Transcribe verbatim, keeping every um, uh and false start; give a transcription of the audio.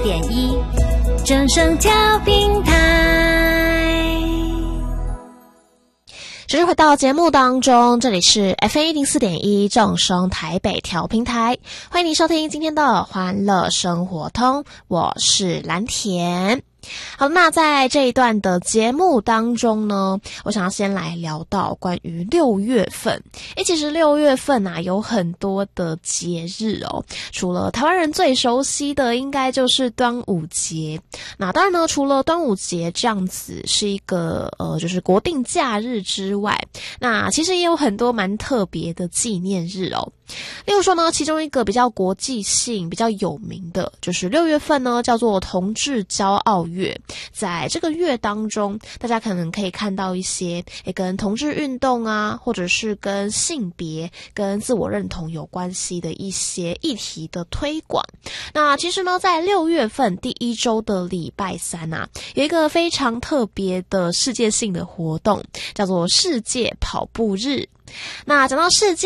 点一，正声调频台。 持续回到节目当中，这里是 F M 一零四点一正声台北调频台，欢迎您收听今天的欢乐生活通，我是蓝田。好，那在这一段的节目当中呢，我想要先来聊到关于六月份。诶，其实六月份啊有很多的节日哦，除了台湾人最熟悉的应该就是端午节。那当然呢，除了端午节这样子是一个呃就是国定假日之外，那其实也有很多蛮特别的纪念日哦。例如说呢，其中一个比较国际性比较有名的就是六月份呢叫做同志骄傲月。在这个月当中，大家可能可以看到一些诶跟同志运动啊，或者是跟性别跟自我认同有关系的一些议题的推广。那其实呢，在六月份第一周的礼拜三啊，有一个非常特别的世界性的活动，叫做世界跑步日。那讲到世界